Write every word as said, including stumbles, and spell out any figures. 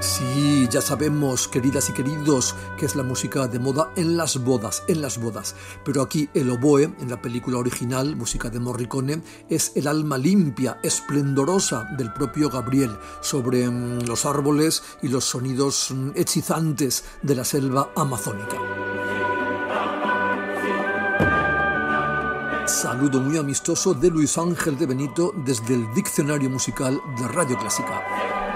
Sí, ya sabemos, queridas y queridos, que es la música de moda en las bodas, en las bodas. Pero aquí el oboe, en la película original, música de Morricone, es el alma limpia, esplendorosa del propio Gabriel sobre mmm, los árboles y los sonidos mmm, hechizantes de la selva amazónica. Saludo muy amistoso de Luis Ángel de Benito desde el Diccionario Musical de Radio Clásica.